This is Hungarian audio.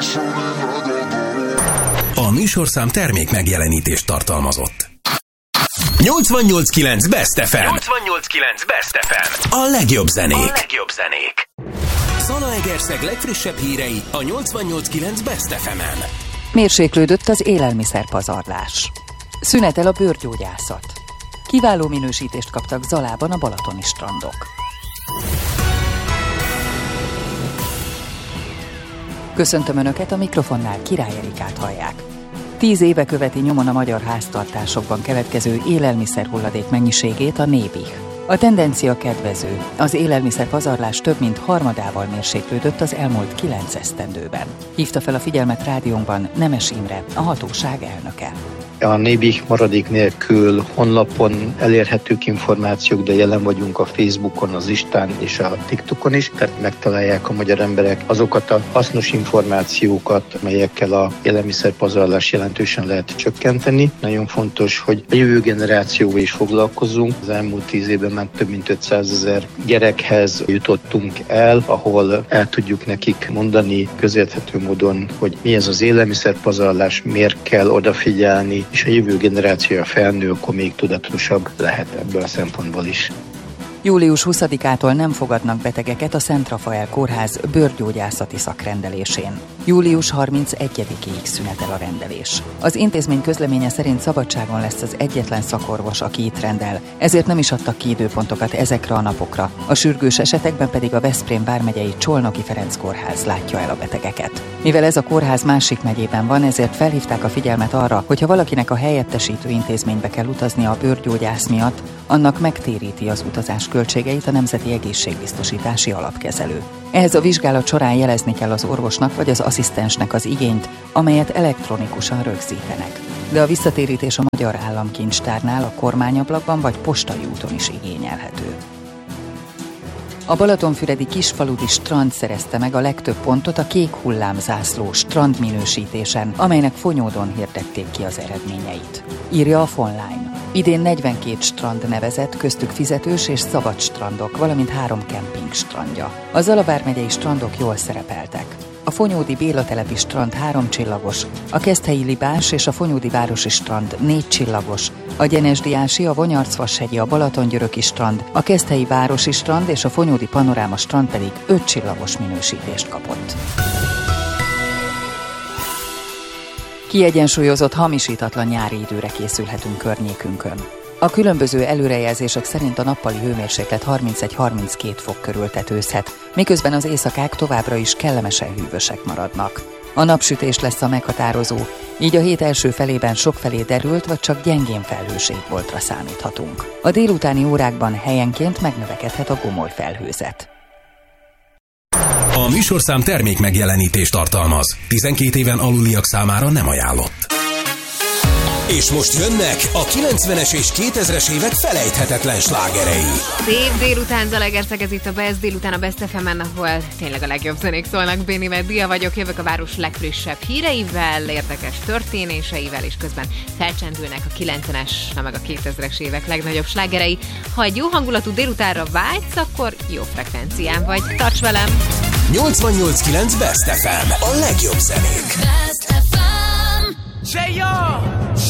A műsorszám termék megjelenítést tartalmazott. 88.9 Best FM. 88.9 Best FM. A legjobb zenék. Zalaegerszeg legfrissebb hírei a 88.9 Best FM-en. Mérséklődött az élelmiszerpazarlás. Szünetel a bőrgyógyászat. Kiváló minősítést kaptak Zalában a balatoni strandok. Köszöntöm Önöket, a mikrofonnál Király Erikát hallják. 10 éve követi nyomon a magyar háztartásokban keletkező élelmiszerhulladék mennyiségét a Nébih. A tendencia kedvező. Az élelmiszerpazarlás több mint harmadával mérséklődött az elmúlt 9 esztendőben. Hívta fel a figyelmet rádiónkban Nemes Imre, a hatóság elnöke. A Nébih maradék nélkül honlapon elérhetők információk, de jelen vagyunk a Facebookon, az Instán és a TikTokon is, tehát megtalálják a magyar emberek azokat a hasznos információkat, melyekkel a élelmiszerpazarlás jelentősen lehet csökkenteni. Nagyon fontos, hogy a jövő generációval is foglalkozunk. Az elmúlt 10 évben már több mint 500 000 gyerekhez jutottunk el, ahol el tudjuk nekik mondani közérthető módon, hogy mi ez az élelmiszerpazarlás, miért kell odafigyelni, és a jövő generációja felnő, akkor még tudatosabb lehet ebből a szempontból is. Július 20-ától nem fogadnak betegeket a Szent Rafael Kórház bőrgyógyászati szakrendelésén. Július 31-ig szünetel a rendelés. Az intézmény közleménye szerint szabadságon lesz az egyetlen szakorvos, aki itt rendel, ezért nem is adtak ki időpontokat ezekre a napokra. A sürgős esetekben pedig a Veszprém vármegyei Csolnoki Ferenc Kórház látja el a betegeket. Mivel ez a kórház másik megyében van, ezért felhívták a figyelmet arra, hogy ha valakinek a helyettesítő intézménybe kell utaznia a bőrgyógyász miatt, annak megtéríti az utazás költségeit a Nemzeti Egészségbiztosítási Alapkezelő. Ehhez a vizsgálat során jelezni kell az orvosnak vagy az asszisztensnek az igényt, amelyet elektronikusan rögzítenek. De a visszatérítés a Magyar Államkincstárnál, a kormányablakban vagy postai úton is igényelhető. A balatonfüredi kisfaludi strand szerezte meg a legtöbb pontot a kék hullámzászló strandminősítésen, amelynek Fonyódon hirdették ki az eredményeit. Írja a Fonline. Idén 42 strand nevezett, köztük fizetős és szabad strandok, valamint 3 kemping strandja. A Zala vármegyei strandok jól szerepeltek. A Fonyódi Béla telepi strand 3 csillagos, a Keszthelyi Libás és a Fonyódi városi strand 4 csillagos, a Gyenesdiási, a Vonyarcvashegyi, a Balatongyöröki strand, a Keszthelyi városi strand és a Fonyódi Panoráma strand pedig 5 csillagos minősítést kapott. Kiegyensúlyozott, hamisítatlan nyári időre készülhetünk környékünkön. A különböző előrejelzések szerint a nappali hőmérséklet 31-32 fok körül tetőzhet, miközben az éjszakák továbbra is kellemesen hűvösek maradnak. A napsütés lesz a meghatározó, így a hét első felében sokfelé derült vagy csak gyengén felhős égboltra számíthatunk. A délutáni órákban helyenként megnövekedhet a gomoly felhőzet. A műsorszám termék megjelenítést tartalmaz. 12 éven aluliak számára nem ajánlott. És most jönnek a 90-es és 2000-es évek felejthetetlen slágerei. Szép délután, Zalaegerszeg, ez itt a Best délután a Best FM-en, ahol tényleg a legjobb zenék szólnak. Béni Meddia vagyok, jövök a város legfrissebb híreivel, érdekes történéseivel, és közben felcsendülnek a 90-es, na meg a 2000-es évek legnagyobb slágerei. Ha egy jó hangulatú délutánra vágysz, akkor jó frekvencián vagy. Tarts velem! 88.9 Best FM, a legjobb zenék. Best FM.